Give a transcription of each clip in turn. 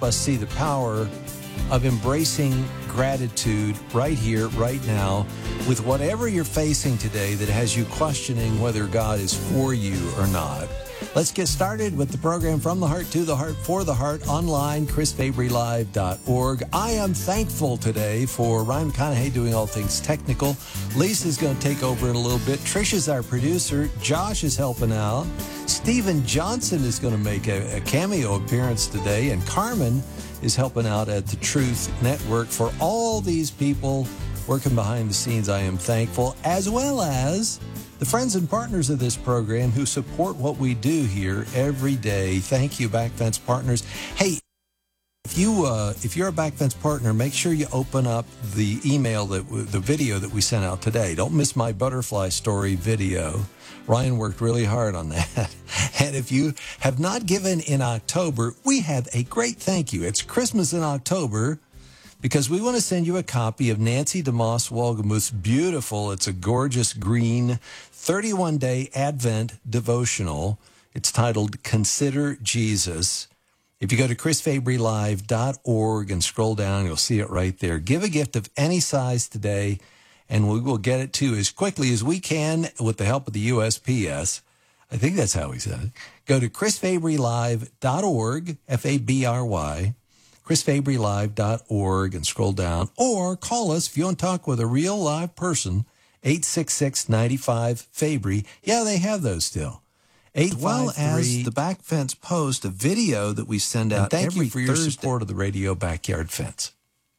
help us see the power of embracing gratitude right here, right now, with whatever you're facing today that has you questioning whether God is for you or not. Let's get started with the program From the Heart to the Heart for the Heart online, chrisfabrylive.org. I am thankful today for Ryan McConaughey doing all things technical. Lisa's going to take over in a little bit. Trisha's our producer. Josh is helping out. Stephen Johnson is going to make a cameo appearance today. And Carmen is helping out at the Truth Network. For all these people working behind the scenes, I am thankful, as well as the friends and partners of this program who support what we do here every day. Thank you, Backfence Partners. Hey, if you're a Backfence partner, make sure you open up the the video that we sent out today. Don't miss my butterfly story video. Ryan worked really hard on that. And if you have not given in October, we have a great thank you. It's Christmas in October, because we want to send you a copy of Nancy DeMoss Wolgemuth's beautiful, it's a gorgeous green 31-day Advent devotional. It's titled Consider Jesus. If you go to chrisfabrylive.org and scroll down, you'll see it right there. Give a gift of any size today, and we will get it to you as quickly as we can with the help of the USPS. I think that's how he said it. Go to chrisfabrylive.org, F-A-B-R-Y, chrisfabrylive.org, and scroll down, or call us if you want to talk with a real live person, 866-95-FABRY. Yeah, they have those still. As well as the Backfence Post, a video that we send out every Thursday. Thank you for your support of the Radio Backyard Fence.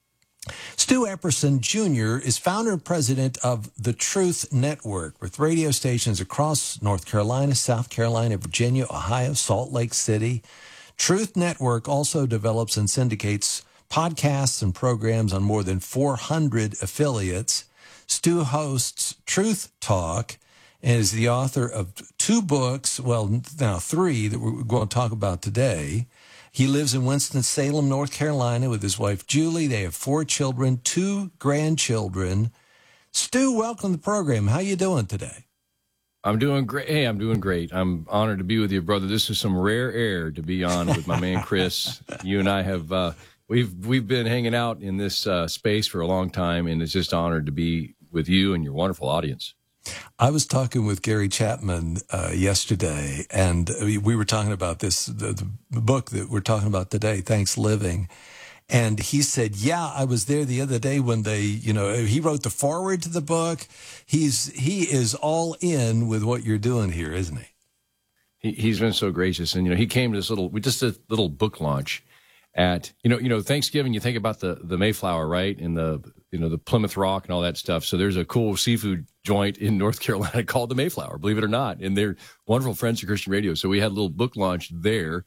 Stu Epperson Jr. is founder and president of the Truth Network, with radio stations across North Carolina, South Carolina, Virginia, Ohio, Salt Lake City. Truth Network also develops and syndicates podcasts and programs on more than 400 affiliates. Stu hosts Truth Talk and is the author of 2 books, well, now 3 that we're going to talk about today. He lives in Winston-Salem, North Carolina with his wife, Julie. They have 4 children, 2 grandchildren. Stu, welcome to the program. How you doing today? I'm doing great. Hey, I'm doing great. I'm honored to be with you, brother. This is some rare air to be on with my man, Chris. You and I have, we've been hanging out in this space for a long time, and it's just honored to be with you and your wonderful audience. I was talking with Gary Chapman yesterday, and we were talking about this, the book that we're talking about today, Thanks Living. And he said, yeah, I was there the other day when he wrote the foreword to the book. He is all in with what you're doing here, isn't he? He's been so gracious. And, he came to this little book launch at, Thanksgiving, you think about the Mayflower, right? And the Plymouth Rock and all that stuff. So there's a cool seafood joint in North Carolina called the Mayflower, believe it or not. And they're wonderful friends of Christian Radio. So we had a little book launch there,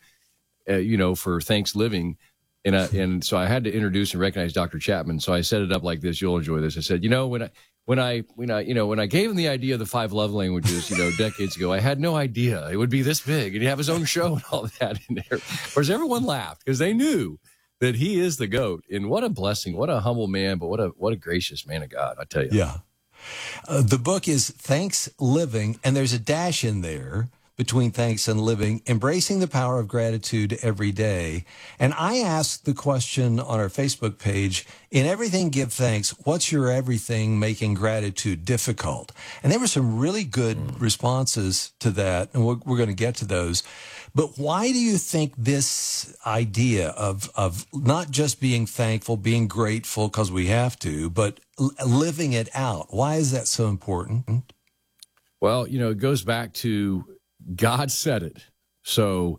for Thanksgiving. And so I had to introduce and recognize Dr. Chapman. So I set it up like this. You'll enjoy this. I said, when I gave him the idea of the 5 love languages, decades ago, I had no idea it would be this big and he'd have his own show and all that in there. Whereas everyone laughed because they knew that he is the GOAT. And what a blessing, what a humble man, but what a gracious man of God, I tell you. Yeah. The book is Thanks Living, and there's a dash in there between thanks and living, embracing the power of gratitude every day. And I asked the question on our Facebook page, in everything give thanks, what's your everything making gratitude difficult? And there were some really good responses to that, and we're going to get to those. But why do you think this idea of not just being thankful, being grateful because we have to, but living it out, why is that so important? Well, it goes back to God said it. So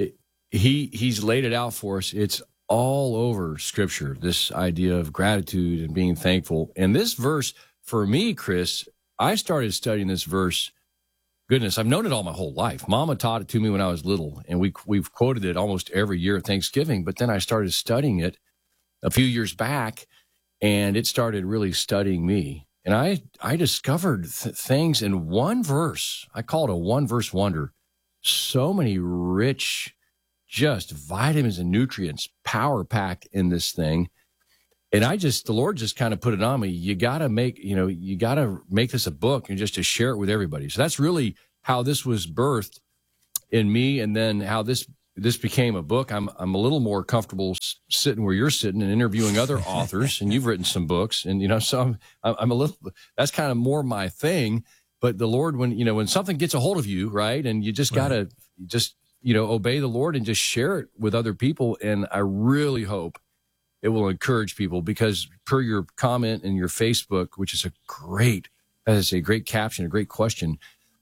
he's laid it out for us. It's all over Scripture, this idea of gratitude and being thankful. And this verse, for me, Chris, I started studying this verse. Goodness, I've known it all my whole life. Mama taught it to me when I was little, and we've quoted it almost every year at Thanksgiving. But then I started studying it a few years back, and it started really studying me. And I discovered things in one verse. I call it a one-verse wonder. So many rich, just vitamins and nutrients power-packed in this thing. And the Lord just kind of put it on me. You got to make this a book and just to share it with everybody. So that's really how this was birthed in me, and then how this this became a book, I'm a little more comfortable sitting where you're sitting and interviewing other authors, and you've written some books, and so I'm a little. That's kind of more my thing. But the Lord, when something gets a hold of you, right, and you just gotta obey the Lord and just share it with other people. And I really hope it will encourage people, because per your comment in your Facebook, which is a great caption, a great question.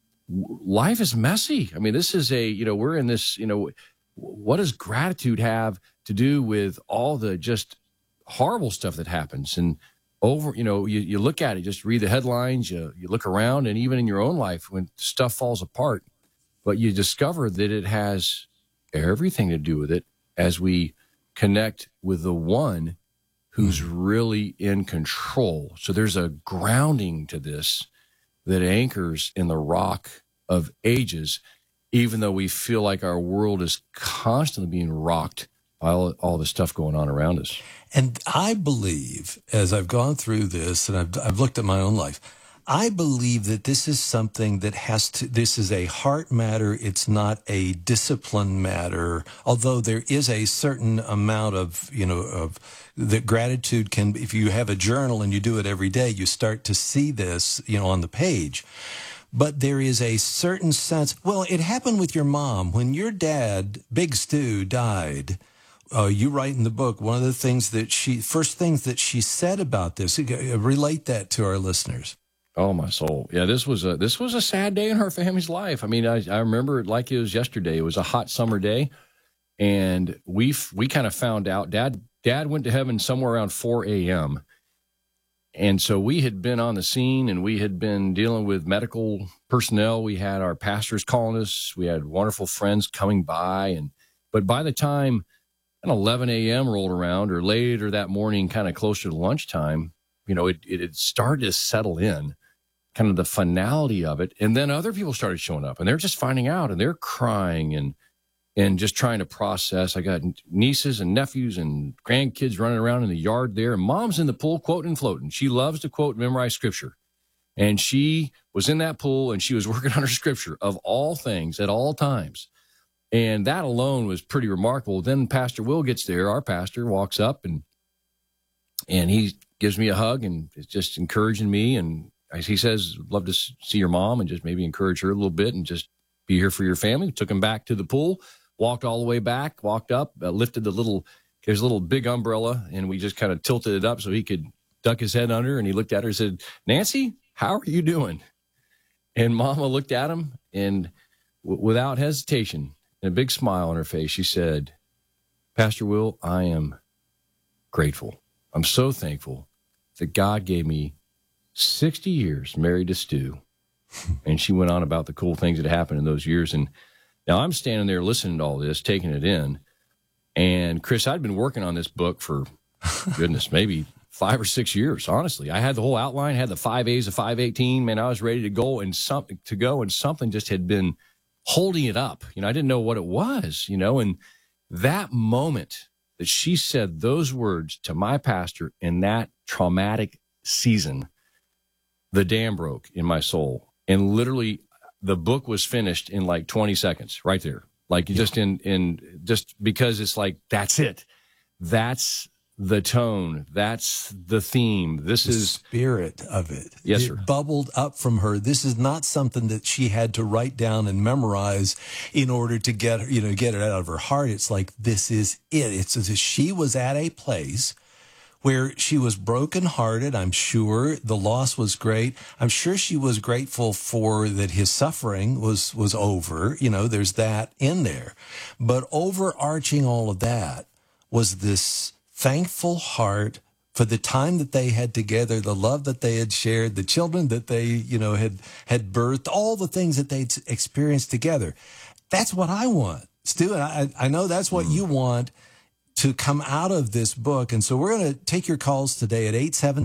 Life is messy. I mean, this is we're in this, what does gratitude have to do with all the just horrible stuff that happens? And you look at it, just read the headlines, you look around, and even in your own life when stuff falls apart, but you discover that it has everything to do with it as we connect with the one who's really in control. So there's a grounding to this that anchors in the rock of ages, even though we feel like our world is constantly being rocked by all the stuff going on around us. And I believe, as I've gone through this and I've looked at my own life, I believe that this is something that this is a heart matter. It's not a discipline matter, although there is a certain amount of that gratitude can, if you have a journal and you do it every day, you start to see this, on the page. But there is a certain sense, well, it happened with your mom. When your dad, Big Stu, died, you write in the book, one of the things first things that she said about this, relate that to our listeners. Oh, my soul. Yeah, this was a sad day in her family's life. I mean, I remember it like it was yesterday. It was a hot summer day, and we kind of found out Dad went to heaven somewhere around 4 a.m., and so we had been on the scene, and we had been dealing with medical personnel. We had our pastors calling us. We had wonderful friends coming by. But by the time 11 a.m. rolled around, or later that morning, kind of closer to lunchtime, it had started to settle in, kind of the finality of it. And then other people started showing up, and they're just finding out, and they're crying and just trying to process. I got nieces and nephews and grandkids running around in the yard there. And Mom's in the pool quoting and floating. She loves to quote and memorize scripture. And she was in that pool, and she was working on her scripture of all things at all times. And that alone was pretty remarkable. Then Pastor Will gets there. Our pastor walks up, and he gives me a hug and is just encouraging me. And as he says, love to see your mom, and just maybe encourage her a little bit and just be here for your family. Took him back to the pool, walked all the way back, walked up, lifted there's a little big umbrella, and we just kind of tilted it up so he could duck his head under. And he looked at her and said, "Nancy, how are you doing?" And Mama looked at him, and without hesitation and a big smile on her face, she said, "Pastor Will, I am grateful. I'm so thankful that God gave me 60 years married to Stu." And she went on about the cool things that happened in those years. And now I'm standing there listening to all this, taking it in. And Chris, I'd been working on this book for, goodness, maybe 5 or 6 years, honestly. I had the whole outline, had the 5 A's of 518. Man, I was ready to go, and something just had been holding it up. I didn't know what it was, and that moment that she said those words to my pastor in that traumatic season, the dam broke in my soul. And literally the book was finished in like 20 seconds right there. Like just just because it's like, that's it. That's the tone. That's the theme. This is the spirit of it. Yes, it sir. Bubbled up from her. This is not something that she had to write down and memorize in order to get it out of her heart. It's like, this is it. It's as if she was at a place where she was brokenhearted. I'm sure the loss was great. I'm sure she was grateful for that his suffering was over. There's that in there. But overarching all of that was this thankful heart for the time that they had together, the love that they had shared, the children that they, had birthed, all the things that they'd experienced together. That's what I want, Stu. And I know that's what you want to come out of this book. And so we're going to take your calls today at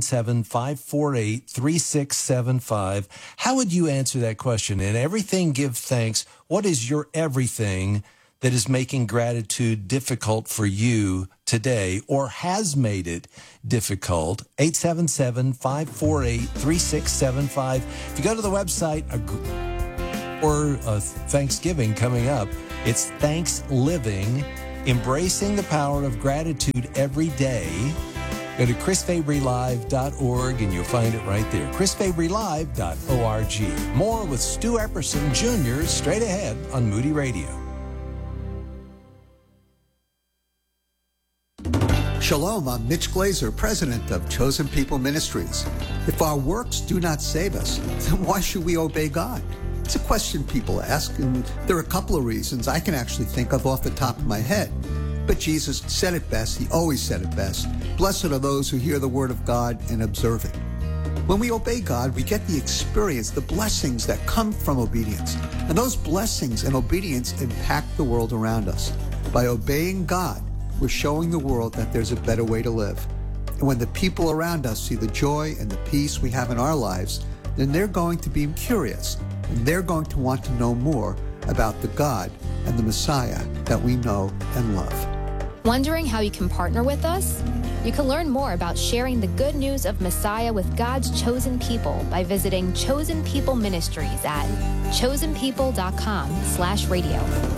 877-548-3675. How would you answer that question? In everything, give thanks. What is your everything that is making gratitude difficult for you today, or has made it difficult? 877-548-3675. If you go to the website, or Thanksgiving coming up. It's Thanks Living, embracing the power of gratitude every day. Go to chrisfabrylive.org and you'll find it right there. chrisfabrylive.org. More with Stu Epperson Jr. straight ahead on Moody Radio. Shalom, I'm Mitch Glazer, president of Chosen People Ministries. If our works do not save us, then why should we obey God? It's a question people ask, and there are a couple of reasons I can actually think of off the top of my head. But Jesus said it best. He always said it best. Blessed are those who hear the word of God and observe it. When we obey God, we get the experience, the blessings that come from obedience. And those blessings and obedience impact the world around us. By obeying God, we're showing the world that there's a better way to live. And when the people around us see the joy and the peace we have in our lives, then they're going to be curious, and they're going to want to know more about the God and the Messiah that we know and love. Wondering how you can partner with us? You can learn more about sharing the good news of Messiah with God's chosen people by visiting Chosen People Ministries at chosenpeople.com/radio.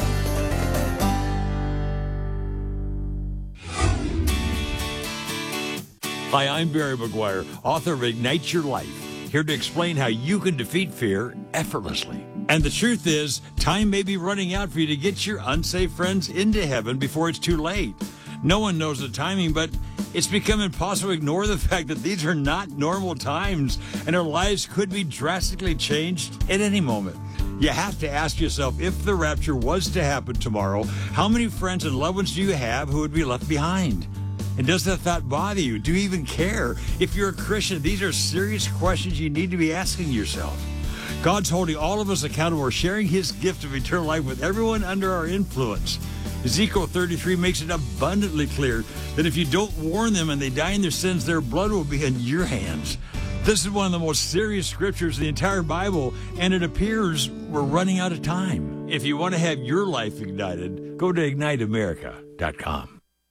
Hi, I'm Barry McGuire, author of Ignite Your Life, here to explain how you can defeat fear effortlessly. And the truth is, time may be running out for you to get your unsafe friends into heaven before it's too late. No one knows the timing, but it's become impossible to ignore the fact that these are not normal times, and our lives could be drastically changed at any moment. You have to ask yourself, if the rapture was to happen tomorrow, how many friends and loved ones do you have who would be left behind? And does that thought bother you? Do you even care? If you're a Christian, these are serious questions you need to be asking yourself. God's holding all of us accountable for sharing his gift of eternal life with everyone under our influence. Ezekiel 33 makes it abundantly clear that if you don't warn them and they die in their sins, their blood will be in your hands. This is one of the most serious scriptures in the entire Bible, and it appears we're running out of time. If you want to have your life ignited, go to igniteamerica.com.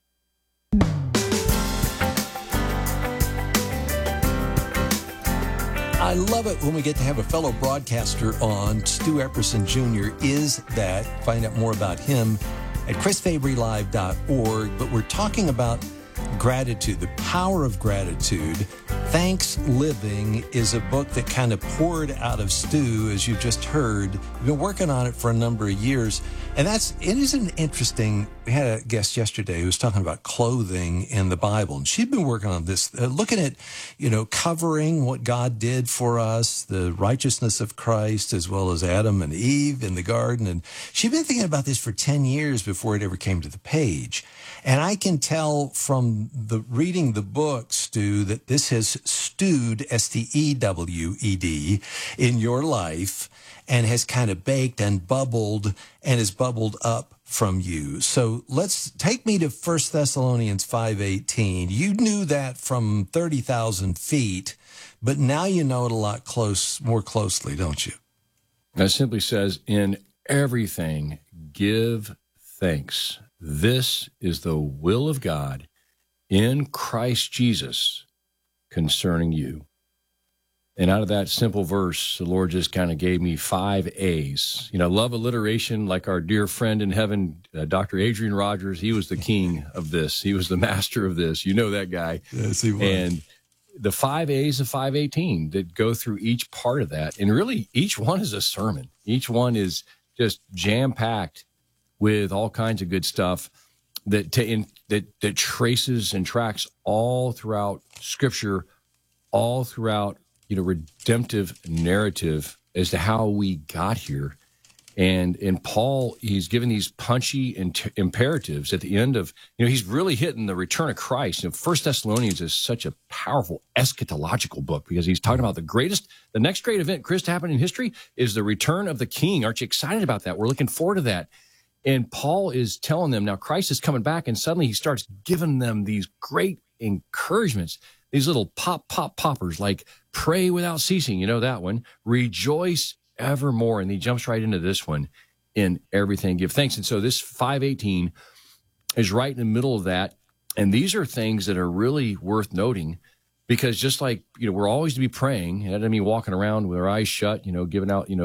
I love it when we get to have a fellow broadcaster on. Stu Epperson Jr. is that. Find out more about him at chrisfabrylive.org. But we're talking about gratitude, the power of gratitude. Thanks Living is a book that kind of poured out of Stu, as you just heard. We've been working on it for a number of years. And it is an interesting, we had a guest yesterday who was talking about clothing in the Bible. And she'd been working on this, looking at, covering what God did for us, the righteousness of Christ, as well as Adam and Eve in the garden. And she'd been thinking about this for 10 years before it ever came to the page. And I can tell from the reading the book, Stu, that this has stewed, S-T-E-W-E-D, in your life and has kind of baked and bubbled and has bubbled up from you. So let's take me to 1 Thessalonians 5:18. You knew that from 30,000 feet, but now you know it a lot more closely, don't you? That simply says, in everything, give thanks. This is the will of God in Christ Jesus concerning you. And out of that simple verse, the Lord just kind of gave me 5 A's. Love alliteration, like our dear friend in heaven, Dr. Adrian Rogers. He was the king of this. He was the master of this. You know that guy. Yes, he was. And the 5 A's of 518 that go through each part of that. And really, each one is a sermon. Each one is just jam-packed with all kinds of good stuff that traces and tracks all throughout Scripture, all throughout redemptive narrative as to how we got here. And in Paul, he's given these punchy imperatives at the end of, he's really hitting the return of Christ. 1 Thessalonians is such a powerful eschatological book because he's talking about the next great event, Chris, to happen in history is the return of the King. Aren't you excited about that? We're looking forward to that. And Paul is telling them, now Christ is coming back, and suddenly he starts giving them these great encouragements, these little poppers, like pray without ceasing, that one, rejoice evermore. And he jumps right into this one, in everything give thanks. And so this 5:18 is right in the middle of that. And these are things that are really worth noting because just like, we're always to be praying, and I mean walking around with our eyes shut, giving out,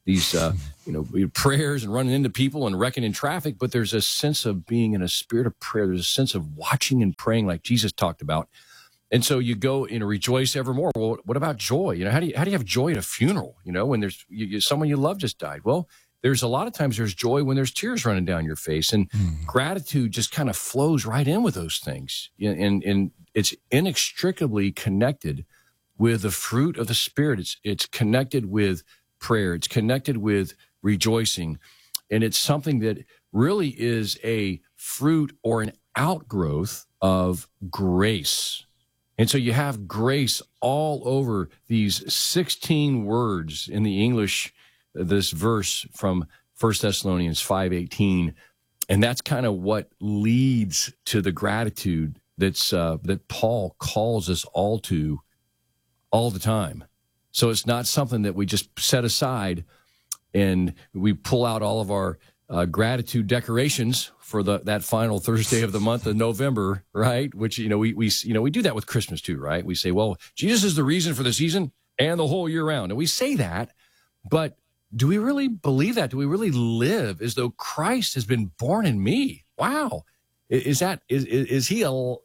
prayers and running into people and wrecking in traffic, but there's a sense of being in a spirit of prayer. There's a sense of watching and praying like Jesus talked about. And so you go, rejoice evermore. Well, what about joy? How do you have joy at a funeral? When there's someone you love just died. Well, there's a lot of times there's joy when there's tears running down your face, and gratitude just kind of flows right in with those things. And it's inextricably connected with the fruit of the Spirit. It's connected with prayer. It's connected with rejoicing. And it's something that really is a fruit or an outgrowth of grace. And so you have grace all over these 16 words in the English, this verse from 1 Thessalonians 5:18. And that's kind of what leads to the gratitude that Paul calls us all to all the time. So it's not something that we just set aside and we pull out all of our gratitude decorations for that final Thursday of the month of November, right? Which we do that with Christmas too, right? We say, well, Jesus is the reason for the season and the whole year round, and we say that, but do we really believe that? Do we really live as though Christ has been born in me? Wow, is he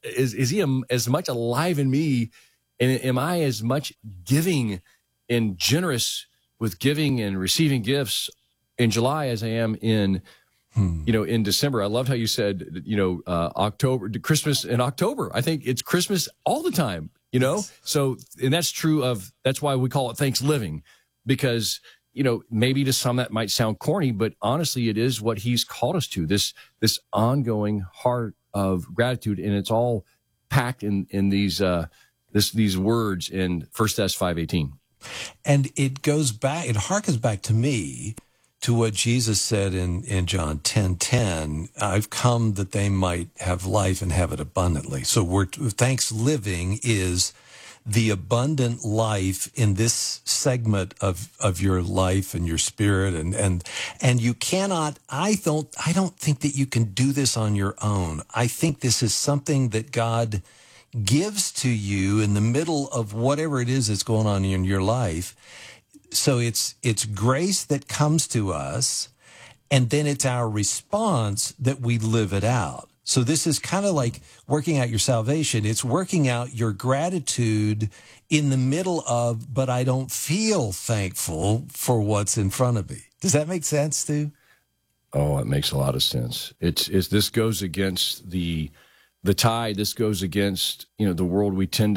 as much alive in me, and am I as much giving and generous with giving and receiving gifts in July as I am in December? I loved how you said, October, Christmas in October. I think it's Christmas all the time, So, and that's true that's why we call it Thanksgiving, because, maybe to some that might sound corny, but honestly, it is what he's called us to, this ongoing heart of gratitude. And it's all packed in these words in 1 Thess 5:18. And it harkens back to me to what Jesus said in John 10:10, I've come that they might have life and have it abundantly. So Thanksgiving is the abundant life in this segment of your life and your spirit. And you cannot, I don't think that you can do this on your own. I think this is something that God gives to you in the middle of whatever it is that's going on in your life. So it's grace that comes to us, and then it's our response that we live it out. So this is kind of like working out your salvation. It's working out your gratitude in the middle of, but I don't feel thankful for what's in front of me. Does that make sense, Stu? Oh, it makes a lot of sense. This goes against the tide. This goes against, the world. We tend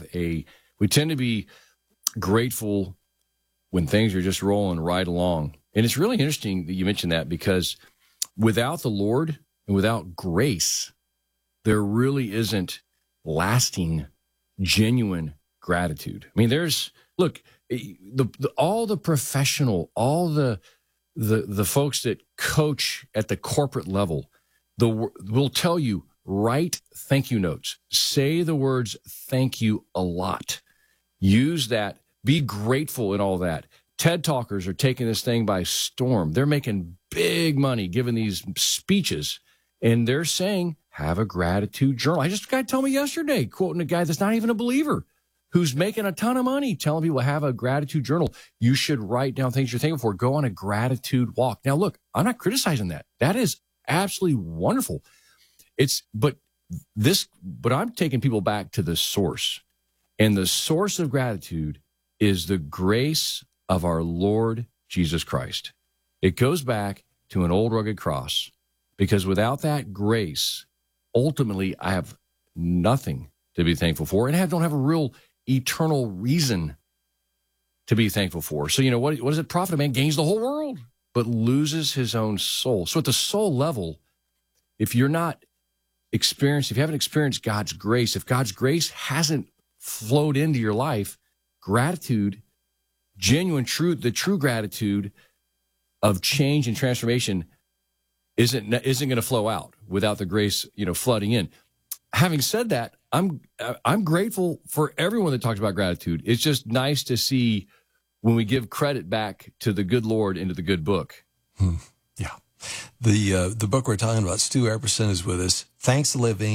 to be grateful when things are just rolling right along. And it's really interesting that you mentioned that, because without the Lord and without grace, there really isn't lasting, genuine gratitude. I mean, all the professional, all the folks that coach at the corporate level, will tell you, write thank you notes. Say the words thank you a lot. Use that. Be grateful in all that. TED Talkers are taking this thing by storm. They're making big money giving these speeches, and they're saying, have a gratitude journal. I just got to tell me yesterday, quoting a guy that's not even a believer, who's making a ton of money, telling people, have a gratitude journal. You should write down things you're thankful for. Go on a gratitude walk. Now, look, I'm not criticizing that. That is absolutely wonderful. But I'm taking people back to the source. And the source of gratitude is the grace of our Lord Jesus Christ. It goes back to an old rugged cross, because without that grace, ultimately, I have nothing to be thankful for, and I don't have a real eternal reason to be thankful for. So, what does it profit? A man gains the whole world, but loses his own soul. So at the soul level, if you haven't experienced God's grace, if God's grace hasn't flowed into your life, gratitude, the true gratitude of change and transformation isn't going to flow out without the grace, flooding in. Having said that, I'm grateful for everyone that talks about gratitude. It's just nice to see when we give credit back to the good Lord and to the good book. Yeah. The book we're talking about, Stu Epperson is with us. Thanksgiving,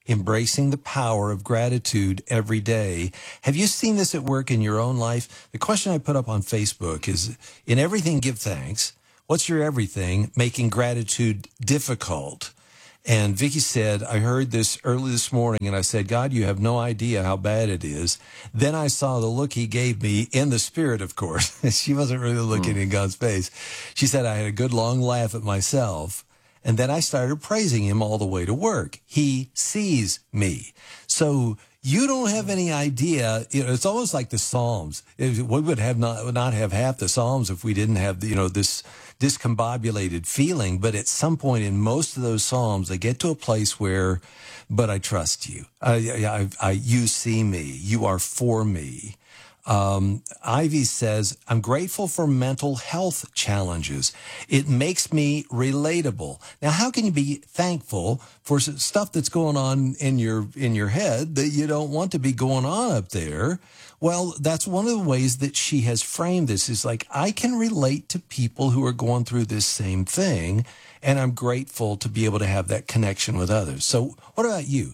embracing the power of gratitude every day. Have you seen this at work in your own life? The question I put up on Facebook is, in everything, give thanks. What's your everything making gratitude difficult? And Vicky said, I heard this early this morning, and I said, God, you have no idea how bad it is. Then I saw the look he gave me in the spirit, of course. She wasn't really looking in God's face. She said, I had a good long laugh at myself. And then I started praising him all the way to work. He sees me. So you don't have any idea. It's almost like the Psalms. We would have not have half the Psalms if we didn't have, this discombobulated feeling. But at some point in most of those Psalms, they get to a place where, but I trust you. You see me. You are for me. Ivy says, I'm grateful for mental health challenges. It makes me relatable. Now, how can you be thankful for stuff that's going on in your head that you don't want to be going on up there? Well, that's one of the ways that she has framed this, is like, I can relate to people who are going through this same thing, and I'm grateful to be able to have that connection with others. So what about you?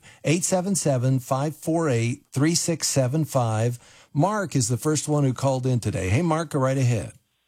877-548-3675. Mark is the first one who called in today. Hey, Mark, go right ahead.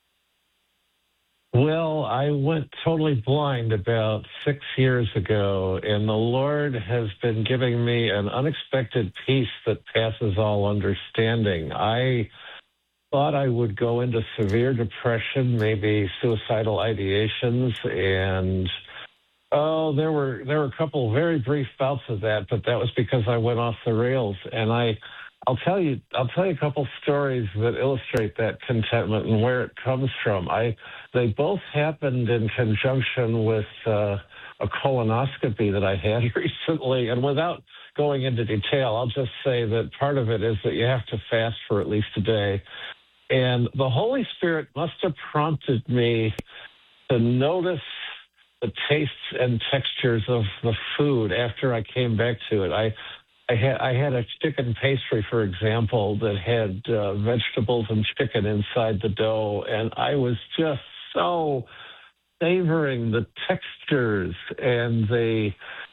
Well, I went totally blind about 6 years ago, and the Lord has been giving me an unexpected peace that passes all understanding. I thought I would go into severe depression, maybe suicidal ideations, and there were a couple very brief bouts of that, but that was because I went off the rails. And I'll tell you a couple stories that illustrate that contentment and where it comes from. They both happened in conjunction with a colonoscopy that I had recently. And without going into detail, I'll just say that part of it is that you have to fast for at least a day. And the Holy Spirit must have prompted me to notice the tastes and textures of the food after I came back to it. I had a chicken pastry, for example, that had vegetables and chicken inside the dough, and I was just so savoring the textures and the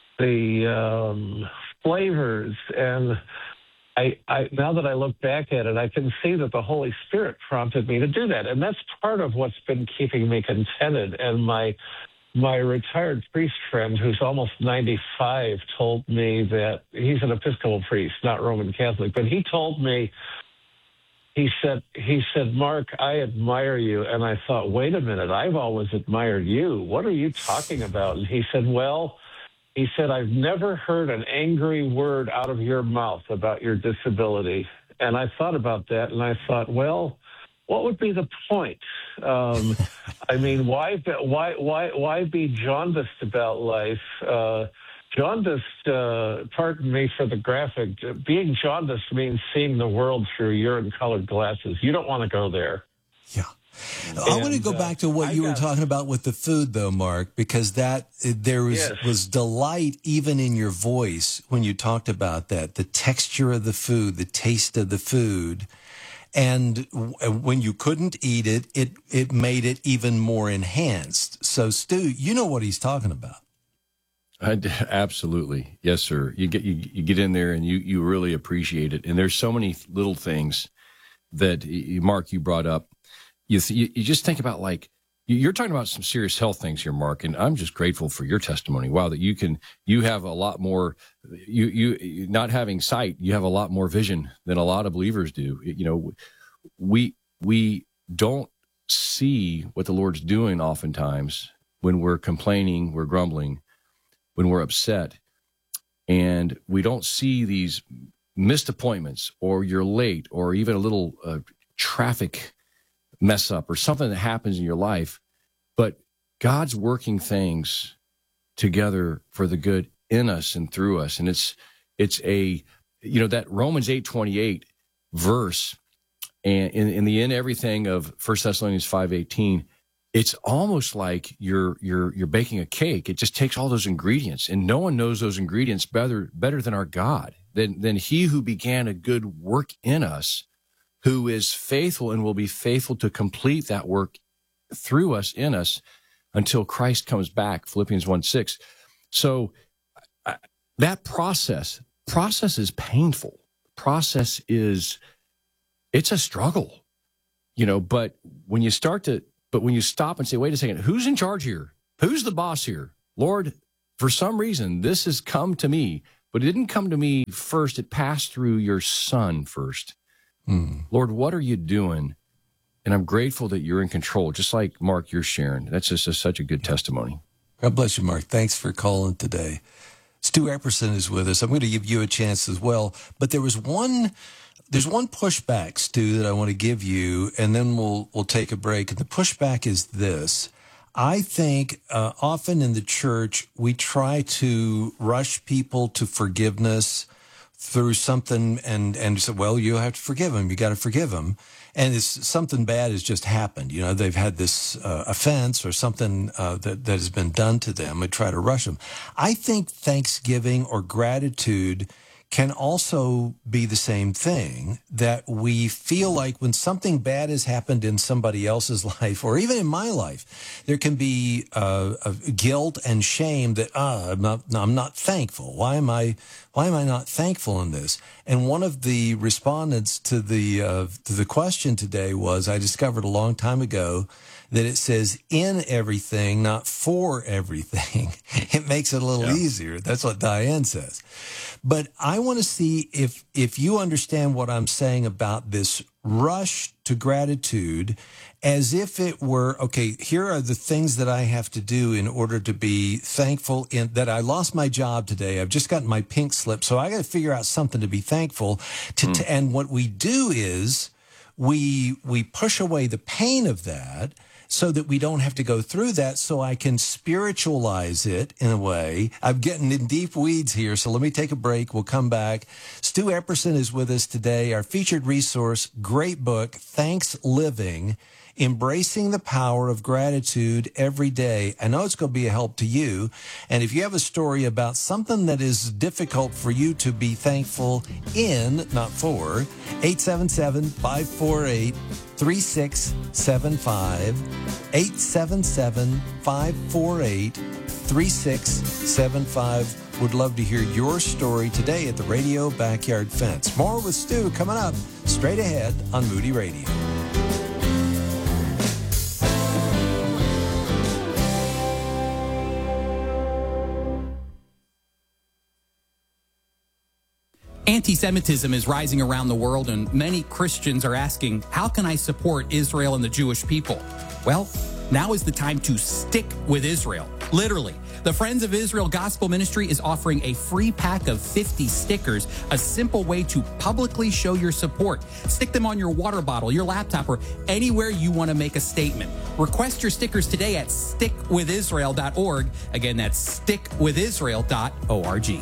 flavors. And I now that I look back at it, I can see that the Holy Spirit prompted me to do that, and that's part of what's been keeping me contented. And my retired priest friend, who's almost 95, told me that he's an Episcopal priest, not Roman Catholic, but he told me, he said, Mark, I admire you. And I thought, wait a minute, I've always admired you. What are you talking about? And he said, I've never heard an angry word out of your mouth about your disability. And I thought about that, and I thought, well, what would be the point? I mean, why be jaundiced about life? Jaundiced, pardon me for the graphic, being jaundiced means seeing the world through urine-colored glasses. You don't want to go there. Yeah. I want to go back to what you were talking about with the food, though, Mark, because there was delight even in your voice when you talked about that, the texture of the food, the taste of the food. And when you couldn't eat it, it made it even more enhanced. So, Stu, you know what he's talking about. Absolutely. Yes, sir. You get in there and you really appreciate it. And there's so many little things that, Mark, you brought up. You just think about, like, you're talking about some serious health things here, Mark, and I'm just grateful for your testimony. Wow, that you have a lot more, you not having sight, you have a lot more vision than a lot of believers do. You know, we don't see what the Lord's doing oftentimes when we're complaining, we're grumbling, when we're upset, and we don't see these missed appointments, or you're late, or even a little traffic mess up or something that happens in your life. But God's working things together for the good in us and through us. And it's that Romans 8:28 verse, and in the end everything of 1 Thessalonians 5:18, it's almost like you're baking a cake. It just takes all those ingredients, and no one knows those ingredients better than our God, than he who began a good work in us, who is faithful and will be faithful to complete that work through us, in us, until Christ comes back, Philippians 1:6. So that process is painful. It's a struggle, but when you stop and say, wait a second, who's in charge here? Who's the boss here? Lord, for some reason, this has come to me, but it didn't come to me first. It passed through your son first. Lord, what are you doing? And I'm grateful that you're in control, just like Mark, you're sharing. That's just such a good testimony. God bless you, Mark. Thanks for calling today. Stu Epperson is with us. I'm going to give you a chance as well. But there's one pushback, Stu, that I want to give you, and then we'll take a break. And the pushback is this. I think often in the church, we try to rush people to forgiveness through something and say, well, you have to forgive them. You got to forgive them. And it's something bad has just happened. They've had this offense or something that has been done to them. We try to rush them. I think thanksgiving or gratitude can also be the same thing, that we feel like when something bad has happened in somebody else's life, or even in my life, there can be guilt and shame that I'm not thankful. Why am I not thankful in this? And one of the respondents to the question today was, I discovered a long time ago that it says in everything, not for everything. It makes it a little easier. That's what Diane says. But I want to see if you understand what I'm saying about this rush to gratitude, as if it were, okay, here are the things that I have to do in order to be thankful in that I lost my job today. I've just gotten my pink slip. So I got to figure out something to be thankful to. And what we do is we push away the pain of that so that we don't have to go through that, so I can spiritualize it in a way. I'm getting in deep weeds here, so let me take a break. We'll come back. Stu Epperson is with us today, our featured resource, great book, Thanks Living, Embracing the Power of Gratitude Every Day. I know it's going to be a help to you. And if you have a story about something that is difficult for you to be thankful in, not for, 877-548-3675, 877-548-3675. Would love to hear your story today at the Radio Backyard Fence. More with Stu coming up straight ahead on Moody Radio. Anti-Semitism is rising around the world, and many Christians are asking, how can I support Israel and the Jewish people? Well, now is the time to stick with Israel. Literally. The Friends of Israel Gospel Ministry is offering a free pack of 50 stickers, a simple way to publicly show your support. Stick them on your water bottle, your laptop, or anywhere you want to make a statement. Request your stickers today at stickwithisrael.org. Again, that's stickwithisrael.org.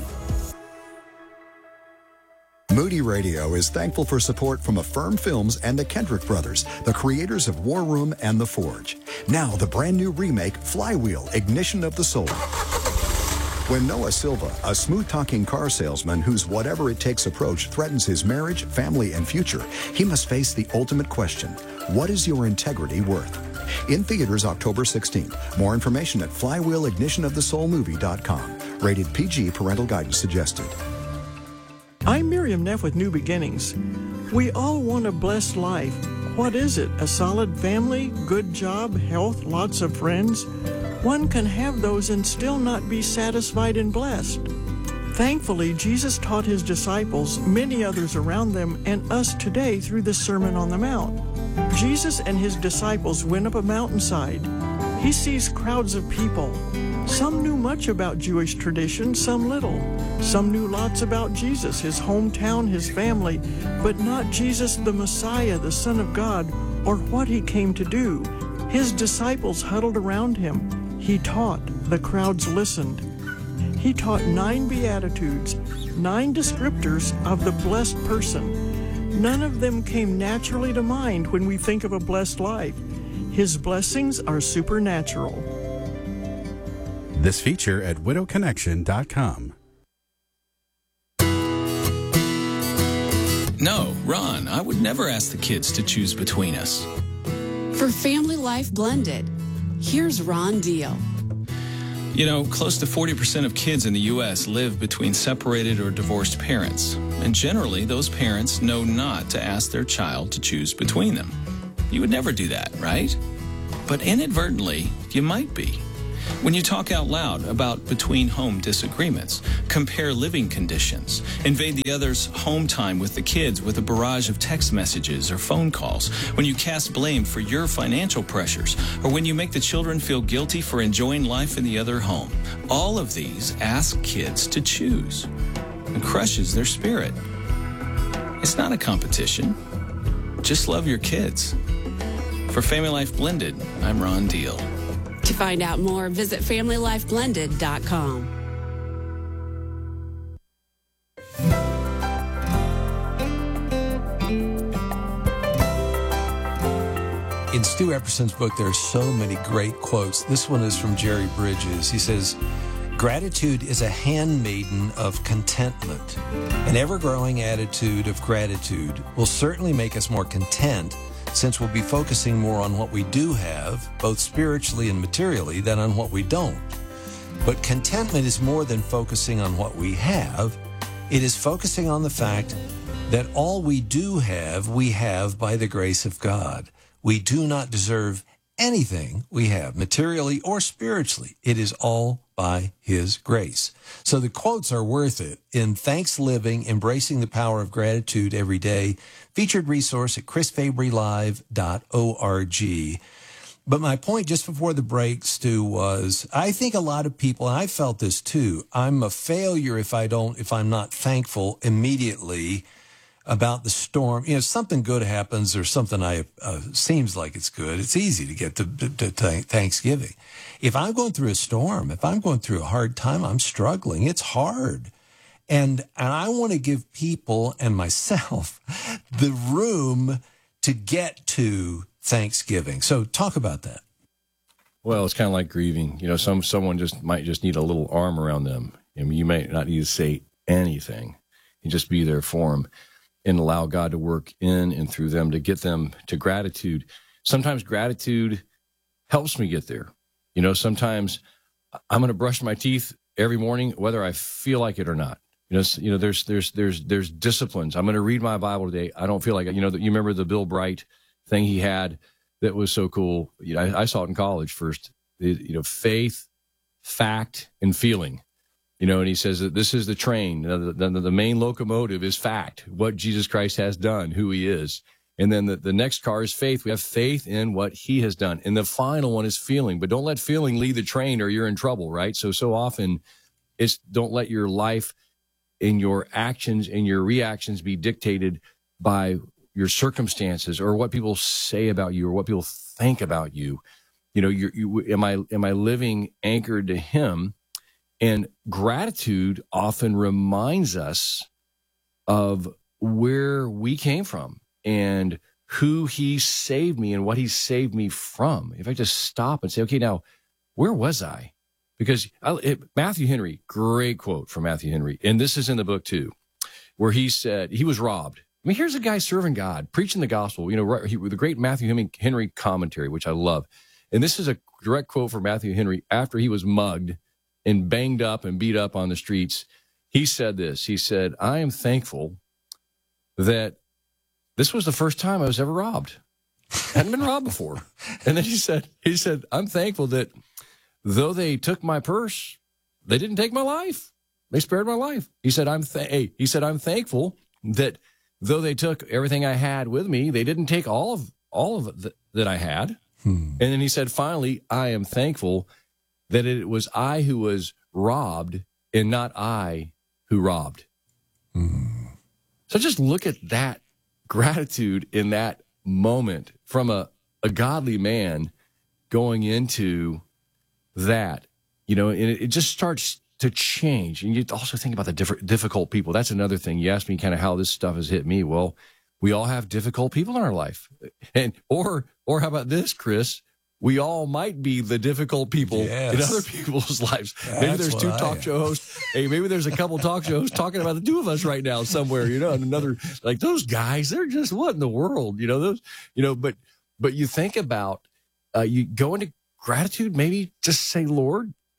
Moody Radio is thankful for support from Affirm Films and the Kendrick Brothers, the creators of War Room and The Forge. Now, the brand new remake, Flywheel, Ignition of the Soul. When Noah Silva, a smooth-talking car salesman whose whatever-it-takes approach threatens his marriage, family, and future, he must face the ultimate question: what is your integrity worth? In theaters October 16th. More information at flywheelignitionofthesoulmovie.com. Rated PG, parental guidance suggested. I'm Miriam Neff with New Beginnings. We all want a blessed life. What is it? A solid family, good job, health, lots of friends? One can have those and still not be satisfied and blessed. Thankfully, Jesus taught his disciples, many others around them, and us today through the Sermon on the Mount. Jesus and his disciples went up a mountainside. He sees crowds of people. Some knew much about Jewish tradition, some little. Some knew lots about Jesus, his hometown, his family, but not Jesus the Messiah, the Son of God, or what he came to do. His disciples huddled around him. He taught. The crowds listened. He taught 9 Beatitudes, 9 descriptors of the blessed person. None of them came naturally to mind when we think of a blessed life. His blessings are supernatural. This feature at widowconnection.com. No, Ron, I would never ask the kids to choose between us. For Family Life Blended, here's Ron Deal. You know, close to 40% of kids in the U.S. live between separated or divorced parents. And generally, those parents know not to ask their child to choose between them. You would never do that, right? But inadvertently, you might be. When you talk out loud about between-home disagreements, compare living conditions, invade the other's home time with the kids with a barrage of text messages or phone calls, when you cast blame for your financial pressures, or when you make the children feel guilty for enjoying life in the other home, all of these ask kids to choose and crushes their spirit. It's not a competition. Just love your kids. For Family Life Blended, I'm Ron Deal. To find out more, visit FamilyLifeBlended.com. In Stu Epperson's book, there are so many great quotes. This one is from Jerry Bridges. He says, "Gratitude is a handmaiden of contentment. An ever-growing attitude of gratitude will certainly make us more content, since we'll be focusing more on what we do have, both spiritually and materially, than on what we don't. But contentment is more than focusing on what we have. It is focusing on the fact that all we do have, we have by the grace of God. We do not deserve anything we have, materially or spiritually. It is all by His grace." So the quotes are worth it. In Thanks Living, Embracing the Power of Gratitude Every Day, featured resource at chrisfabrylive.org. But my point just before the break, Stu, was I think a lot of people, and I felt this too, I'm a failure if I'm not thankful immediately about the storm. You know, something good happens or something seems like it's good. It's easy to get to Thanksgiving. If I'm going through a storm, if I'm going through a hard time, I'm struggling. It's hard. And I want to give people and myself the room to get to Thanksgiving. So talk about that. Well, it's kind of like grieving. You know, someone might just need a little arm around them. I mean, you may not need to say anything. You just be there for them and allow God to work in and through them to get them to gratitude. Sometimes gratitude helps me get there. You know, sometimes I'm going to brush my teeth every morning, whether I feel like it or not. You know, there's disciplines. I'm going to read my Bible today. I don't feel like it. You know, you remember the Bill Bright thing he had that was so cool. You know, I saw it in college first. You know, faith, fact, and feeling. You know, and he says that this is the train. The main locomotive is fact, what Jesus Christ has done, who He is. And then the next car is faith. We have faith in what He has done. And the final one is feeling. But don't let feeling lead the train or you're in trouble, right? So often it's don't let your life and your actions and your reactions be dictated by your circumstances or what people say about you or what people think about you. You know, am I living anchored to Him? And gratitude often reminds us of where we came from and who He saved me and what He saved me from. If I just stop and say, okay, now, where was I? Because Matthew Henry, great quote from Matthew Henry, and this is in the book too, where he said he was robbed. I mean, here's a guy serving God, preaching the gospel, you know, the great Matthew Henry commentary, which I love. And this is a direct quote from Matthew Henry after he was mugged and banged up and beat up on the streets. He said this. He said, "I am thankful that this was the first time I was ever robbed. I hadn't been robbed before." And then he said, "I'm thankful that though they took my purse, they didn't take my life. They spared my life." He said, I'm thankful that though they took everything I had with me, they didn't take all of it that I had." And then he said, finally, "I am thankful that it was I who was robbed and not I who robbed." So just look at that gratitude in that moment from a godly man going into that, you know, and it just starts to change. And you also think about the difficult people. That's another thing. You asked me kind of how this stuff has hit me. Well, we all have difficult people in our life. And or how about this, Chris? We all might be the difficult people in other people's lives. Maybe there's two talk show hosts. Hey, maybe there's a couple talk shows talking about the two of us right now somewhere, you know, and another, like those guys, they're just, what in the world, you know, those, you know, but you think about, you go into gratitude, maybe just say, Lord,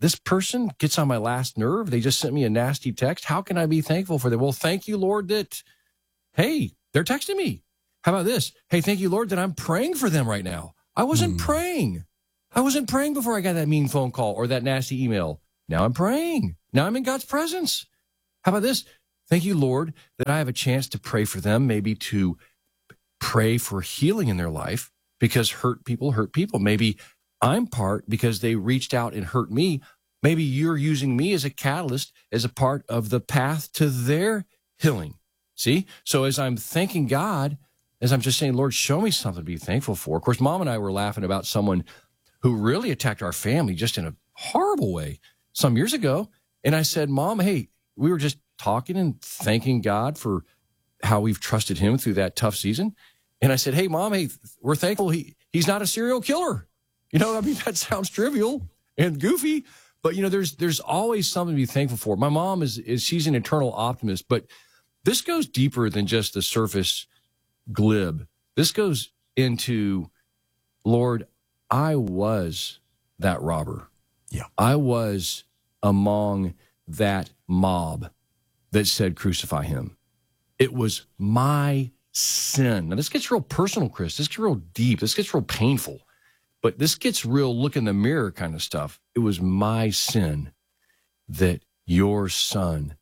this person gets on my last nerve. They just sent me a nasty text. How can I be thankful for them? Well, thank you, Lord, that, hey, they're texting me. How about this? Hey, thank you, Lord, that I'm praying for them right now. I wasn't praying. I wasn't praying before I got that mean phone call or that nasty email. Now I'm praying. Now I'm in God's presence. How about this? Thank you, Lord, that I have a chance to pray for them, maybe to pray for healing in their life, because hurt people. Maybe I'm part because they reached out and hurt me. Maybe you're using me as a catalyst, as a part of the path to their healing. See? So as I'm thanking God, as I'm just saying, Lord, show me something to be thankful for. Of course, Mom and I were laughing about someone who really attacked our family just in a horrible way some years ago. And I said, Mom, hey, we were just talking and thanking God for how we've trusted him through that tough season. And I said, hey, Mom, hey, we're thankful he's not a serial killer. You know, I mean, that sounds trivial and goofy, but, you know, there's always something to be thankful for. My mom she's an eternal optimist, but this goes deeper than just the surface glib. This goes into, Lord, I was that robber. Yeah. I was among that mob that said, crucify him. It was my sin. Now, this gets real personal, Chris. This gets real deep. This gets real painful. But this gets real look in the mirror kind of stuff. It was my sin that your son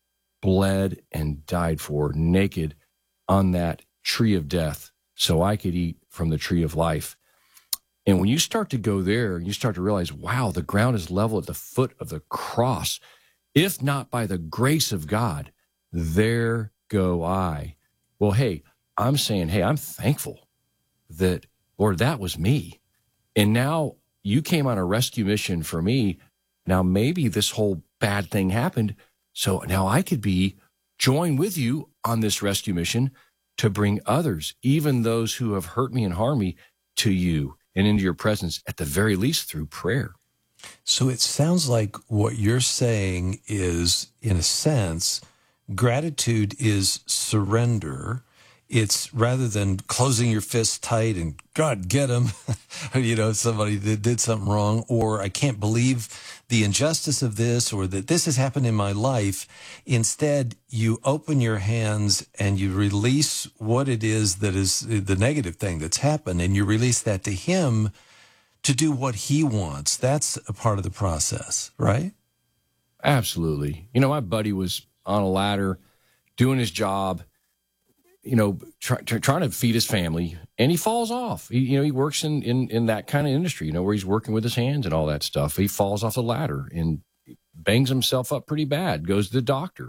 bled and died for naked on that tree of death so I could eat from the tree of life. And when you start to go there, you start to realize, wow, the ground is level at the foot of the cross. If not by the grace of God, there go I. Well, hey, I'm saying, hey, I'm thankful that, Lord, that was me. And now you came on a rescue mission for me. Now maybe this whole bad thing happened. So now I could join with you on this rescue mission to bring others, even those who have hurt me and harmed me, to you and into your presence, at the very least through prayer. So it sounds like what you're saying is, in a sense, gratitude is surrender. It's rather than closing your fists tight and, God, get him, you know, somebody that did something wrong, or I can't believe the injustice of this, or that this has happened in my life. Instead, you open your hands and you release what it is that is the negative thing that's happened, and you release that to him to do what he wants. That's a part of the process, right? Absolutely. You know, my buddy was on a ladder doing his job, you know, trying to feed his family, and he falls off. He works in that kind of industry, you know, where he's working with his hands and all that stuff. He falls off the ladder and bangs himself up pretty bad, goes to the doctor.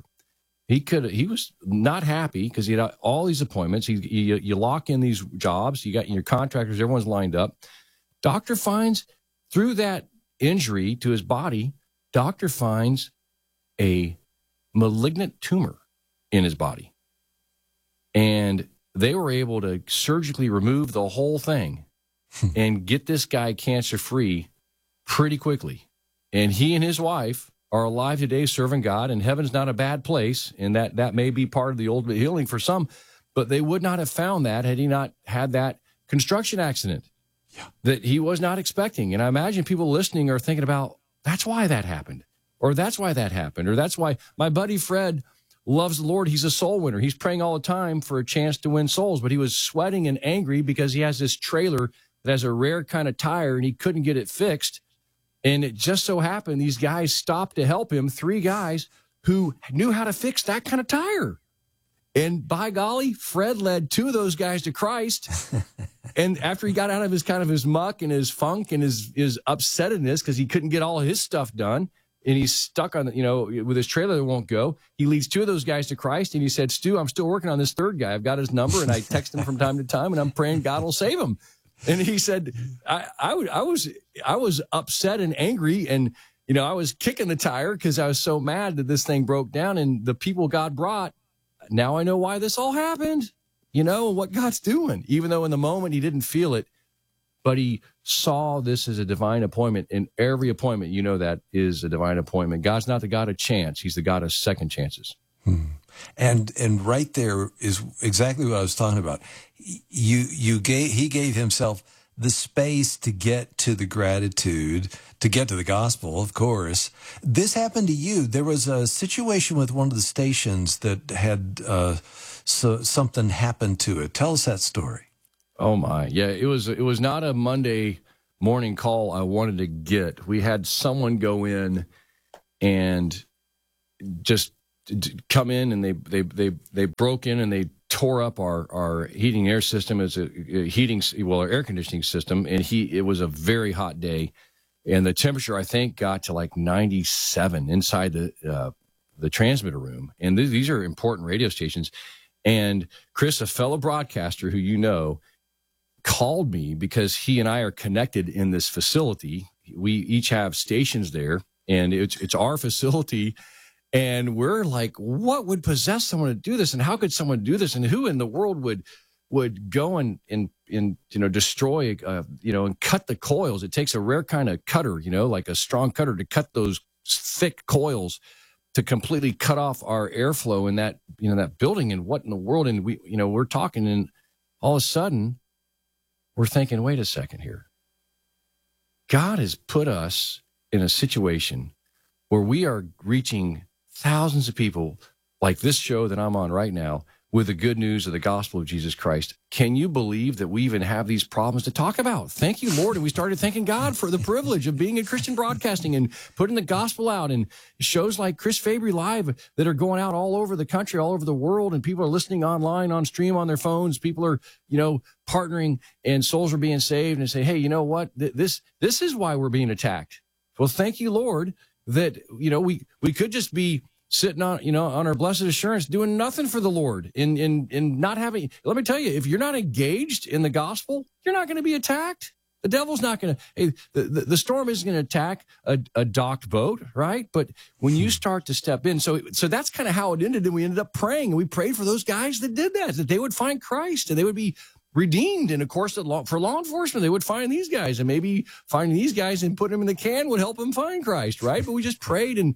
He was not happy because he had all these appointments. You lock in these jobs, you got your contractors, everyone's lined up. Doctor finds, through that injury to his body, doctor finds a malignant tumor in his body. And they were able to surgically remove the whole thing and get this guy cancer-free pretty quickly. And he and his wife are alive today serving God, and heaven's not a bad place, and that may be part of the ultimate healing for some, but they would not have found that had he not had that construction accident that he was not expecting. And I imagine people listening are thinking about, that's why that happened, or that's why that happened, or that's why my buddy Fred loves the Lord. He's a soul winner. He's praying all the time for a chance to win souls, but he was sweating and angry because he has this trailer that has a rare kind of tire and he couldn't get it fixed. And it just so happened these guys stopped to help him, 3 guys who knew how to fix that kind of tire. And by golly, Fred led 2 of those guys to Christ. And after he got out of his muck and his funk and his upsetness because he couldn't get all his stuff done, and he's stuck on, with his trailer that won't go, he leads 2 of those guys to Christ. And he said, Stu, I'm still working on this 3rd guy. I've got his number, and I text him from time to time, and I'm praying God will save him. And he said, I was upset and angry, and I was kicking the tire because I was so mad that this thing broke down. And the people God brought, now I know why this all happened, what God's doing, even though in the moment he didn't feel it. But he saw this as a divine appointment, and every appointment, that is a divine appointment. God's not the God of chance. He's the God of second chances. And right there is exactly what I was talking about. He gave himself the space to get to the gratitude, to get to the gospel, of course. This happened to you. There was a situation with one of the stations that had something happen to it. Tell us that story. Oh my, yeah, it was not a Monday morning call I wanted to get. We had someone go in and just come in, and they broke in and they tore up our heating air system as our air conditioning system, and it was a very hot day, and the temperature I think got to like 97 inside the transmitter room, and these are important radio stations. And Chris, a fellow broadcaster who you know, called me because he and I are connected in this facility. We each have stations there, and it's our facility. And we're like, what would possess someone to do this? And how could someone do this? And who in the world would go and destroy, and cut the coils? It takes a rare kind of cutter, like a strong cutter, to cut those thick coils to completely cut off our airflow in that, that building. And what in the world? And we're talking, and all of a sudden we're thinking, wait a second here. God has put us in a situation where we are reaching thousands of people like this show that I'm on right now with the good news of the gospel of Jesus Christ. Can you believe that we even have these problems to talk about? Thank you, Lord. And we started thanking God for the privilege of being in Christian broadcasting and putting the gospel out, and shows like Chris Fabry Live that are going out all over the country, all over the world, and people are listening online, on stream, on their phones. People are, partnering, and souls are being saved, and say, hey, you know what? This is why we're being attacked. Well, thank you, Lord, that, we could just be sitting on, on our blessed assurance, doing nothing for the Lord, and not having. Let me tell you, if you're not engaged in the gospel, you're not going to be attacked. The devil's not going to. Hey, the storm isn't going to attack a docked boat, right? But when you start to step in, so that's kind of how it ended. And we ended up praying, and we prayed for those guys that did that they would find Christ, and they would be redeemed. And of course, for law enforcement, they would find these guys, and maybe finding these guys and putting them in the can would help them find Christ, right? But we just prayed, and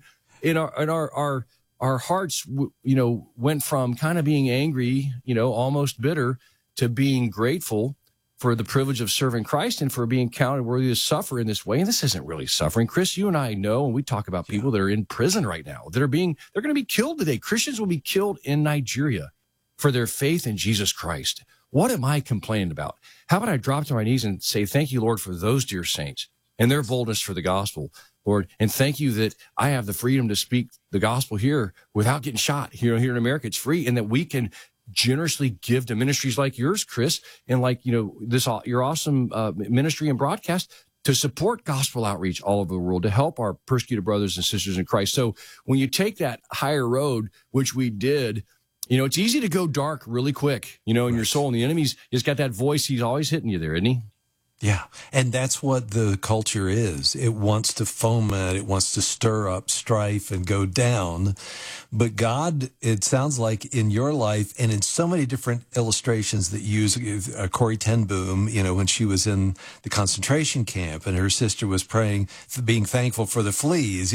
our hearts, went from kind of being angry, almost bitter, to being grateful for the privilege of serving Christ and for being counted worthy to suffer in this way. And this isn't really suffering. Chris, you and I know, and we talk about people that are in prison right now, they're going to be killed today. Christians will be killed in Nigeria for their faith in Jesus Christ. What am I complaining about? How about I drop to my knees and say, thank you, Lord, for those dear saints and their boldness for the gospel, Lord. And thank you that I have the freedom to speak the gospel here without getting shot. Here in America, it's free, and that we can generously give to ministries like yours, Chris, and like, your awesome ministry and broadcast to support gospel outreach all over the world, to help our persecuted brothers and sisters in Christ. So when you take that higher road, which we did, it's easy to go dark really quick, in your soul. And the enemy's just got that voice. He's always hitting you there, isn't he? Yeah. And that's what the culture is. It wants to foment, it wants to stir up strife and go down. But God, it sounds like in your life and in so many different illustrations that use Corrie ten Boom, when she was in the concentration camp and her sister was praying, being thankful for the fleas,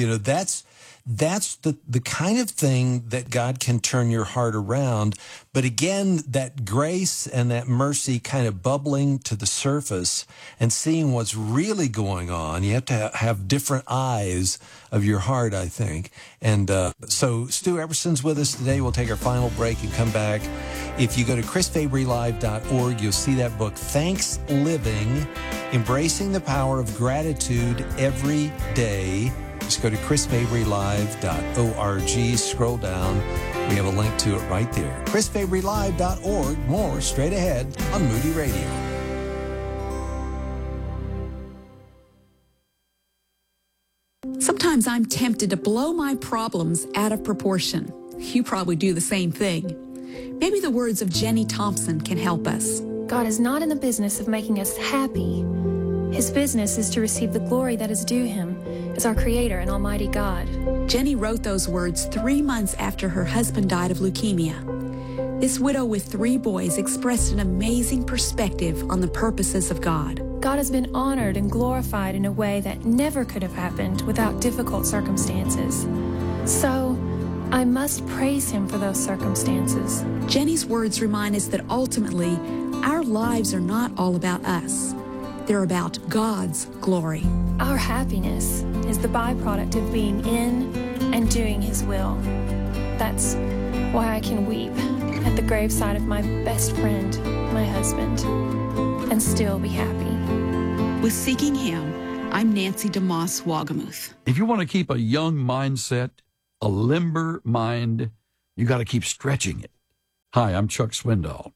that's the kind of thing that God can turn your heart around. But again, that grace and that mercy kind of bubbling to the surface and seeing what's really going on. You have to have different eyes of your heart, I think. And so Stu Eberson's with us today. We'll take our final break and come back. If you go to chrisfabrylive.org, you'll see that book, Thanks Living, Embracing the Power of Gratitude Every Day. Just go to chrisfabrylive.org, scroll down. We have a link to it right there. chrisfabrylive.org. More straight ahead on Moody Radio. Sometimes I'm tempted to blow my problems out of proportion. You probably do the same thing. Maybe the words of Jenny Thompson can help us. God is not in the business of making us happy. His business is to receive the glory that is due him as our Creator and Almighty God. Jenny wrote those words 3 months after her husband died of leukemia. This widow with 3 boys expressed an amazing perspective on the purposes of God. God has been honored and glorified in a way that never could have happened without difficult circumstances. So, I must praise him for those circumstances. Jenny's words remind us that ultimately, our lives are not all about us. They're about God's glory. Our happiness is the byproduct of being in and doing His will. That's why I can weep at the graveside of my best friend, my husband, and still be happy. With Seeking Him, I'm Nancy DeMoss Wagamuth. If you want to keep a young mindset, a limber mind, you got to keep stretching it. Hi, I'm Chuck Swindoll.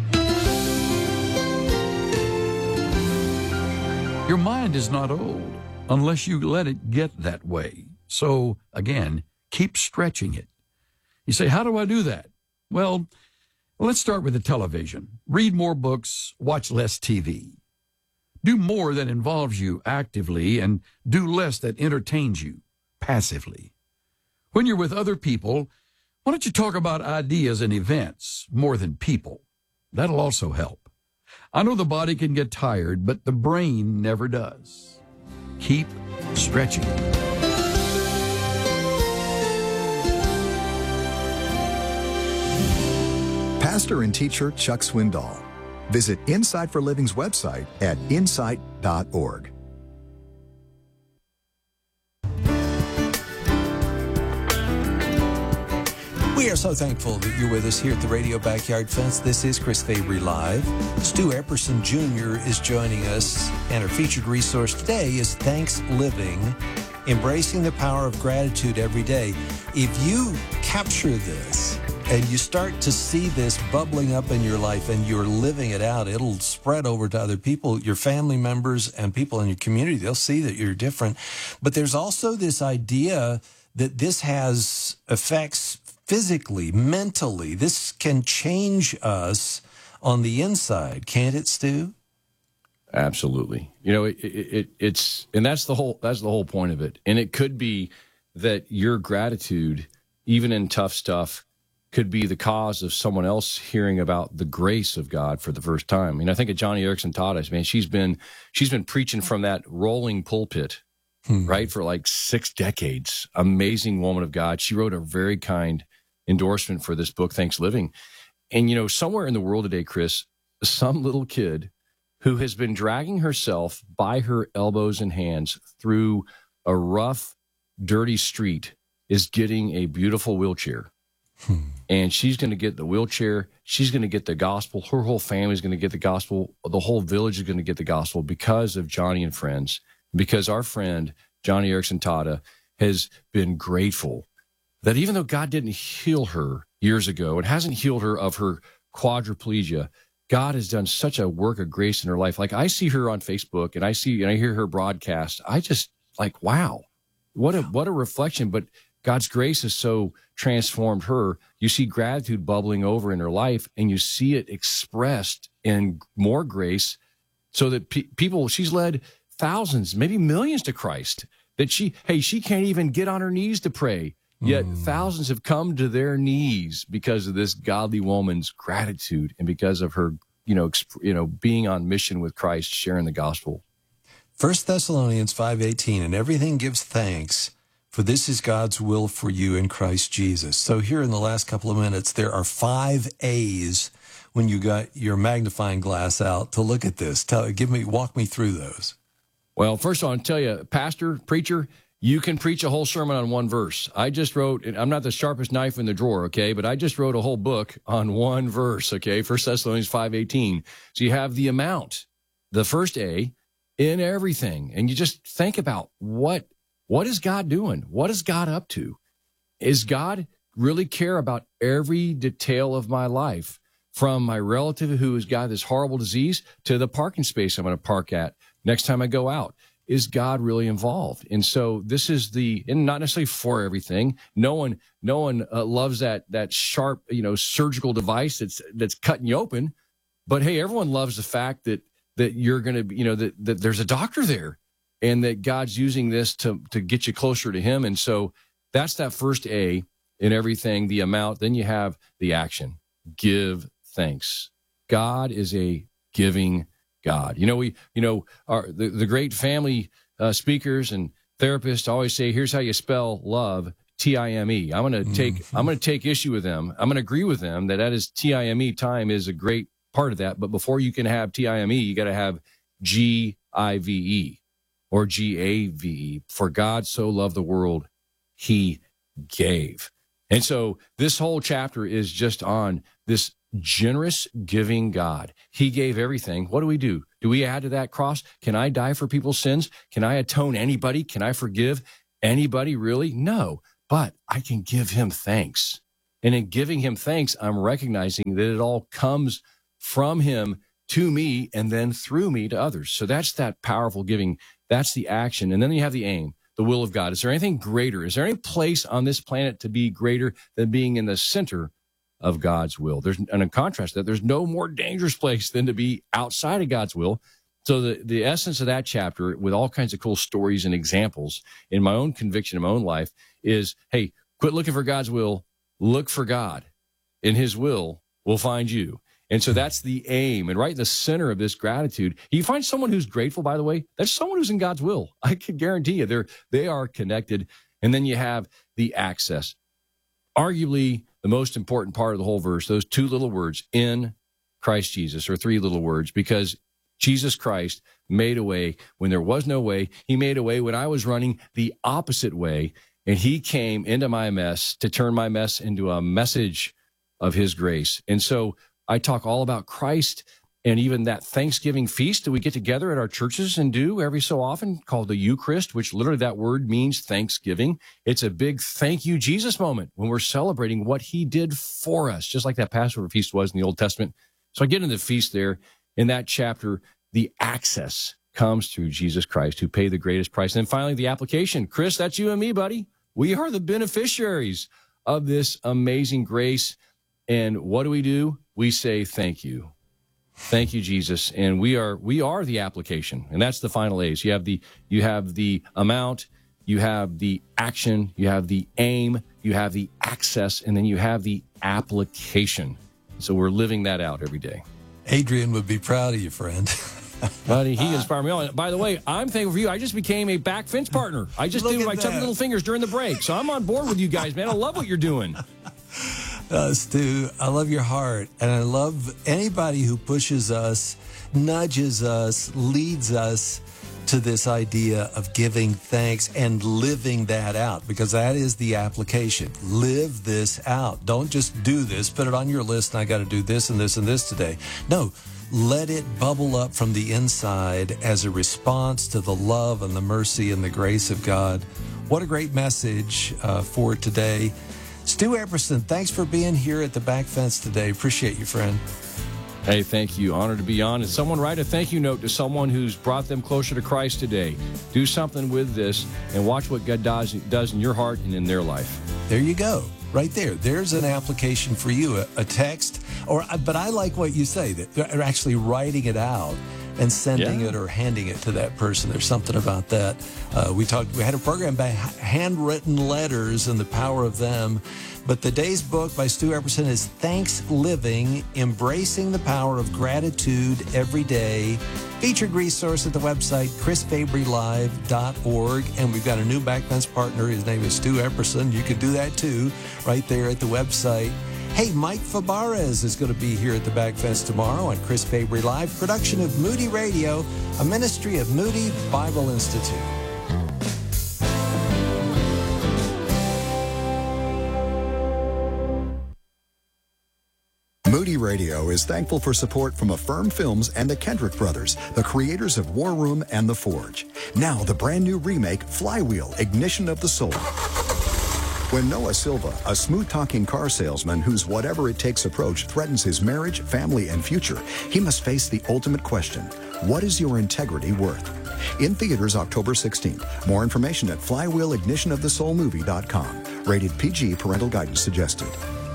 Your mind is not old unless you let it get that way. So, again, keep stretching it. You say, how do I do that? Well, let's start with the television. Read more books, watch less TV. Do more that involves you actively and do less that entertains you passively. When you're with other people, why don't you talk about ideas and events more than people? That'll also help. I know the body can get tired, but the brain never does. Keep stretching. Pastor and teacher Chuck Swindoll. Visit Insight for Living's website at insight.org. We are so thankful that you're with us here at the Radio Backyard Fence. This is Chris Fabry Live. Stu Epperson Jr. is joining us, and our featured resource today is Thanks Living, Embracing the Power of Gratitude Every Day. If you capture this and you start to see this bubbling up in your life and you're living it out, it'll spread over to other people, your family members and people in your community. They'll see that you're different. But there's also this idea that this has effects physically, mentally. This can change us on the inside, can't it, Stu? Absolutely. You know, it's and that's the whole point of it. And it could be that your gratitude, even in tough stuff, could be the cause of someone else hearing about the grace of God for the first time. I mean, I think of Joni Eareckson Tada. Man, she's been preaching from that rolling pulpit, right, for like 6 decades. Amazing woman of God. She wrote a very kind endorsement for this book, Thanks Living. And, you know, somewhere in the world today, Chris, some little kid who has been dragging herself by her elbows and hands through a rough, dirty street is getting a beautiful wheelchair. And she's going to get the wheelchair. She's going to get the gospel. Her whole family is going to get the gospel. The whole village is going to get the gospel because of Joni and friends, because our friend, Joni Eareckson Tada, has been grateful that even though God didn't heal her years ago and hasn't healed her of her quadriplegia, God has done such a work of grace in her life. Like, I see her on Facebook and I hear her broadcast. I just like, wow, what a reflection. But God's grace has so transformed her. You see gratitude bubbling over in her life, and you see it expressed in more grace, so that people, she's led thousands, maybe millions to Christ, that she can't even get on her knees to pray. Yet thousands have come to their knees because of this godly woman's gratitude and because of her, being on mission with Christ, sharing the gospel. 1 Thessalonians 5:18, and everything gives thanks, for this is God's will for you in Christ Jesus. So here in the last couple of minutes, there are 5 A's when you got your magnifying glass out to look at this. Walk me through those. Well, first of all, I'll tell you, pastor, preacher, you can preach a whole sermon on one verse. I just wrote, and I'm not the sharpest knife in the drawer, okay, but I just wrote a whole book on one verse, okay, 1 Thessalonians 5:18. So you have the amount, the first A, in everything. And you just think about what is God doing? What is God up to? Is God really care about every detail of my life, from my relative who has got this horrible disease to the parking space I'm going to park at next time I go out? Is God really involved? And so this is and not necessarily for everything. No one loves that sharp, surgical device that's cutting you open. But hey, everyone loves the fact that you're going to be, that there's a doctor there, and that God's using this to get you closer to Him. And so that's that first A in everything, the amount. Then you have the action. Give thanks. God is a giving God. The great family speakers and therapists always say, here's how you spell love, T-I-M-E. I'm going to take issue with them. I'm going to agree with them that is T-I-M-E. Time is a great part of that. But before you can have T-I-M-E, you got to have G-I-V-E or G-A-V-E. For God so loved the world, he gave. And so this whole chapter is just on this generous giving God. He gave everything. What do? Do we add to that cross? Can I die for people's sins? Can I atone anybody? Can I forgive anybody really? No, but I can give him thanks. And in giving him thanks, I'm recognizing that it all comes from him to me and then through me to others. So that's that powerful giving. That's the action. And then you have the aim, the will of God. Is there anything greater? Is there any place on this planet to be greater than being in the center of God's will? And in contrast to that, there's no more dangerous place than to be outside of God's will. So the essence of that chapter, with all kinds of cool stories and examples in my own conviction in my own life, is, hey, quit looking for God's will, look for God, and his will find you. And so that's the aim. And right in the center of this gratitude, you find someone who's grateful, by the way, that's someone who's in God's will. I can guarantee you they are connected. And then you have the access. Arguably the most important part of the whole verse, those two little words, in Christ Jesus, or three little words, because Jesus Christ made a way when there was no way. He made a way when I was running the opposite way, and he came into my mess to turn my mess into a message of his grace. And so I talk all about Christ, and even that Thanksgiving feast that we get together at our churches and do every so often, called the Eucharist, which literally that word means thanksgiving. It's a big thank you, Jesus moment when we're celebrating what he did for us, just like that Passover feast was in the Old Testament. So I get into the feast there. In that chapter, the access comes through Jesus Christ, who paid the greatest price. And then finally, the application. Chris, that's you and me, buddy. We are the beneficiaries of this amazing grace. And what do? We say thank you. Thank you, Jesus. And we are the application. And that's the final A's. You have the amount, you have the action, you have the aim, you have the access, and then you have the application. So we're living that out every day. Adrian would be proud of you, friend. Buddy, he inspired me on. By the way, I'm thankful for you. I just became a back fence partner. I just did my chubby little fingers during the break. So I'm on board with you guys, man. I love what you're doing. Stu, I love your heart, and I love anybody who pushes us, nudges us, leads us to this idea of giving thanks and living that out, because that is the application. Live this out. Don't just do this, put it on your list, and I got to do this and this and this today. No, let it bubble up from the inside as a response to the love and the mercy and the grace of God. What a great message for today. Stu Epperson, thanks for being here at the Back Fence today. Appreciate you, friend. Hey, thank you. Honored to be on. And someone write a thank you note to someone who's brought them closer to Christ today. Do something with this and watch what God does in your heart and in their life. There you go. Right there. There's an application for you, a text. But I like what you say, that they're actually writing it out and sending it or handing it to that person. There's something about that. We had a program about handwritten letters and the power of them. But the day's book by Stu Epperson is Thanks Living, Embracing the Power of Gratitude Every Day. Featured resource at the website, chrisfabrylive.org. And we've got a new Backfence partner. His name is Stu Epperson. You can do that too, right there at the website. Hey, Mike Fabarez is going to be here at the Backfence tomorrow on Chris Fabry Live, production of Moody Radio, a ministry of Moody Bible Institute. Moody Radio is thankful for support from Affirm Films and the Kendrick Brothers, the creators of War Room and The Forge. Now, the brand new remake, Flywheel, Ignition of the Soul. When Noah Silva, a smooth-talking car salesman whose whatever-it-takes approach threatens his marriage, family, and future, he must face the ultimate question: what is your integrity worth? In theaters October 16th. More information at flywheelignitionofthesoulmovie.com. Rated PG, parental guidance suggested.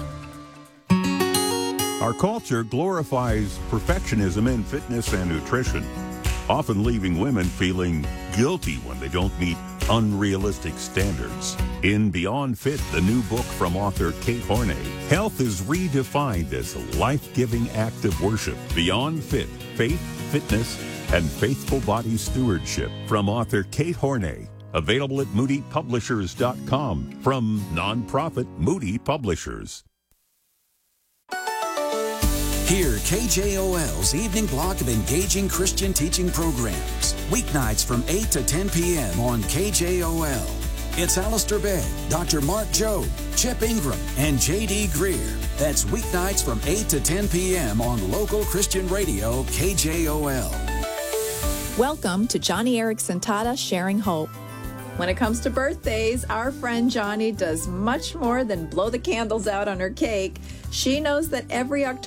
Our culture glorifies perfectionism in fitness and nutrition, often leaving women feeling guilty when they don't meet unrealistic standards. In Beyond Fit, the new book from author Kate Horney, health is redefined as a life-giving act of worship. Beyond Fit, faith, fitness, and faithful body stewardship, from author Kate Horney. Available at moodypublishers.com from nonprofit Moody Publishers. Hear KJOL's evening block of engaging Christian teaching programs. Weeknights from 8 to 10 p.m. on KJOL. It's Alistair Begg, Dr. Mark Jobe, Chip Ingram, and J.D. Greer. That's weeknights from 8 to 10 p.m. on local Christian radio KJOL. Welcome to Johnny Erickson Tata Sharing Hope. When it comes to birthdays, our friend Johnny does much more than blow the candles out on her cake. She knows that every October